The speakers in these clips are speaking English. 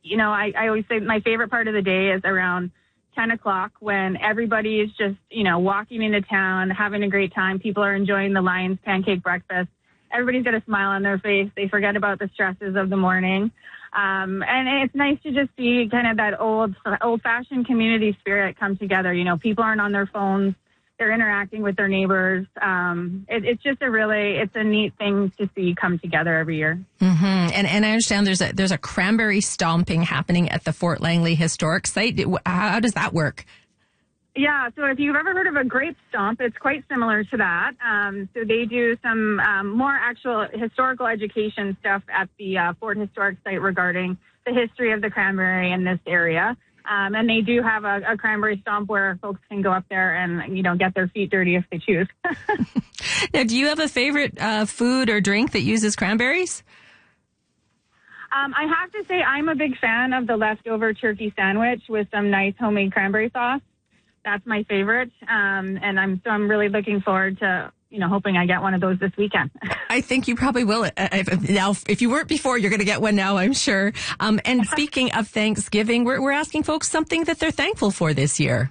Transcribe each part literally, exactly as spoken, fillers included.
you know, I, I always say my favorite part of the day is around ten o'clock when everybody is just, you know, walking into town, having a great time. People are enjoying the Lions pancake breakfast. Everybody's got a smile on their face. They forget about the stresses of the morning. Um, and it's nice to just see kind of that old, old-fashioned community spirit come together. You know, people aren't on their phones. They're interacting with their neighbors. Um, it, it's just a really, it's a neat thing to see come together every year. Mm-hmm. And and I understand there's a there's a cranberry stomping happening at the Fort Langley Historic Site. How does that work? Yeah, so if you've ever heard of a grape stomp, it's quite similar to that. Um, so they do some um, more actual historical education stuff at the uh, Fort Historic Site regarding the history of the cranberry in this area. Um, and they do have a, a cranberry stomp where folks can go up there and, you know, get their feet dirty if they choose. Now, do you have a favorite uh, food or drink that uses cranberries? Um, I have to say I'm a big fan of the leftover turkey sandwich with some nice homemade cranberry sauce. That's my favorite. Um, and I'm so I'm really looking forward to, you know, hoping I get one of those this weekend. I think you probably will. If, now, if you weren't before, you're going to get one now, I'm sure. Um, and speaking of Thanksgiving, we're, we're asking folks something that they're thankful for this year.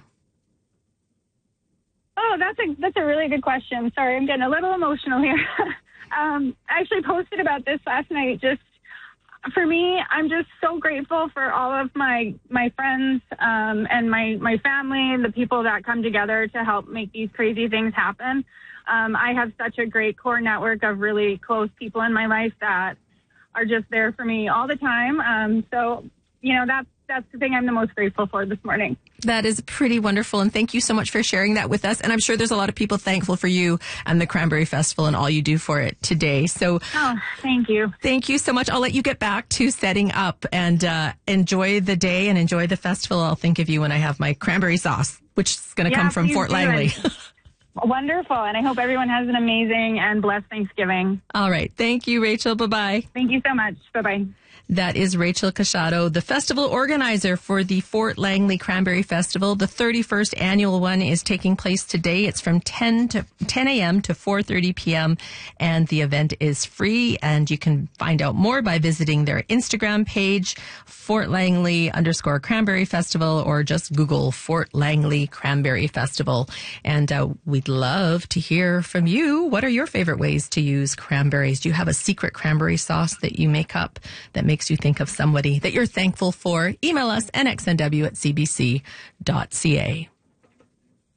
Oh, that's a that's a really good question. Sorry, I'm getting a little emotional here. um, I actually posted about this last night. Just for me, I'm just so grateful for all of my my friends um, and my my family and the people that come together to help make these crazy things happen. Um, I have such a great core network of really close people in my life that are just there for me all the time. Um, so, you know, that's that's the thing I'm the most grateful for this morning. That is pretty wonderful. And thank you so much for sharing that with us. And I'm sure there's a lot of people thankful for you and the Cranberry Festival and all you do for it today. So oh, thank you. Thank you so much. I'll let you get back to setting up and uh, enjoy the day and enjoy the festival. I'll think of you when I have my cranberry sauce, which is going to yeah, come from Fort Langley. Wonderful. And I hope everyone has an amazing and blessed Thanksgiving. All right. Thank you, Rachel. Bye-bye. Thank you so much. Bye-bye. That is Rachel Cachado, the festival organizer for the Fort Langley Cranberry Festival. The thirty-first annual one is taking place today. It's from ten to ten a.m. to four thirty p.m. and the event is free. And you can find out more by visiting their Instagram page, Fort Langley underscore Cranberry Festival, or just Google Fort Langley Cranberry Festival. And uh, we'd love to hear from you. What are your favorite ways to use cranberries? Do you have a secret cranberry sauce that you make up that makes you think of somebody that you're thankful for? Email us, n x n w at c b c dot c a.